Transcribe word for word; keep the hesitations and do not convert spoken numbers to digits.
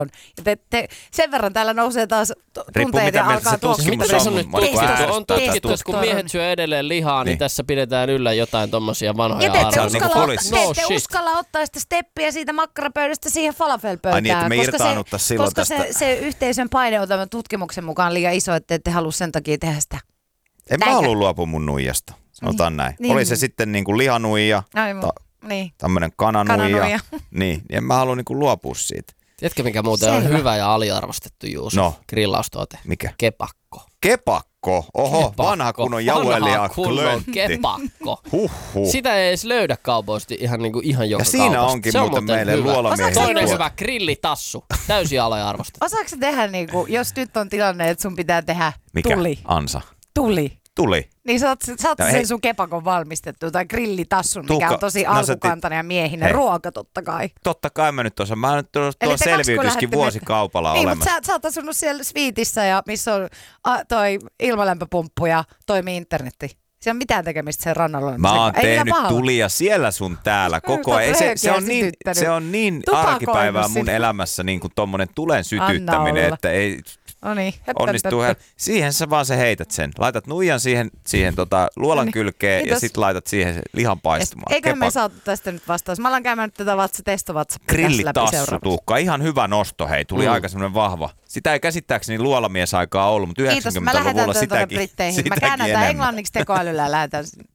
Ja te, te, sen verran täällä nousee taas tunteet ja alkaa tuoksumaan. Mitä se on nyt tutkittu? On tutkittu, että kun Tuo- miehet syö edelleen lihaa, niin, Niin. tässä pidetään yllä jotain tommosia vanhoja Ja te ette Se on niinku uskalla, poliisi. te No ette shit. uskalla ottaa sitä steppiä siitä makkarapöydästä siihen falafelpöytään. Ai niin, että me koska irtaannuttaisiin silloin koska tästä. se, se yhteisön paine on tämän tutkimuksen mukaan liian iso, että ette halua sen takia tehdä sitä. En mä Näinkö? halua luopua mun nuijasta, sanotaan näin. niin. Oli se sitten niinku lihanuija, Aivan. ta- Niin. tämmönen kananuija, Kananuija. niin, en mä halua niinku luopua siitä. Tiedätkö, mikä muuten Selvä. on hyvä ja aliarvostettu Juuso? No. Grillaustuote. Mikä? Kepakko. Kepakko, oho, Kepakko. vanha kunnon jauhelia Vanha kunnon klöntti. kepakko. Huhhuh. Sitä ei edes löydä kaupoista ihan, niinku, ihan joka Ja siinä kaupasta. onkin Se on muuten meille hyvä. luolamiehen Toinen tuote. hyvä grillitassu. Täysin aliarvostettu. Osaatko sä tehdä niinku, jos nyt on tilanne, että sun pitää tehdä Mikä? tuli. Ansa. Tuli. Tuli. Niin sä oot, sä oot No sen hei. sun kepakon valmistettu tai grillitassun, mikä Tuukka, on tosi no sä ti- alkukantainen ja miehinen. Hei. Ruoka totta kai. Totta kai mä nyt osan. Mä nyt tuolla Eli te kaksi, kun selviytyskin lähdette vuosikaupalla Niin, mutta olemassa. sä, sä oot asunut siellä Sviitissä ja missä on a, toi ilmalämpöpumppu ja toimii internetti. Siellä on mitään tekemistä sen rannalla. Mä oon Ei mitään tehnyt pahalla. tulia siellä sun täällä koko ajan. Ei, Se, se, on niin, sytyttänyt. se on niin Tupakoinut arkipäivää mun sinne. elämässä niin kuin tommonen tulen Anna sytyttäminen, olla. että ei No niin. onnistuu. Hel- siihen sä vaan se heität sen. Laitat nuijan siihen, siihen tota, luolan niin. kylkeen ja Kiitos. sit laitat siihen se lihan paistumaan. Eiköhän me Kepak- saa tästä nyt vastaus. Mä alan käymään nyt tätä vatsa, testovatsa läpi Grillitassu, seuraavaksi. Tuukka. Ihan hyvä nosto, hei. Tuli Mm. aika semmoinen vahva. Sitä ei käsittääkseni luolamies aikaa ollut, mutta Kiitos, mä lähetän yhdeksänkymmentäluvulla tämän tuonne sitäkin, Britteihin. Mä sitäkin käännän tämän enemmän. englanniksi tekoälyllä ja lähetän.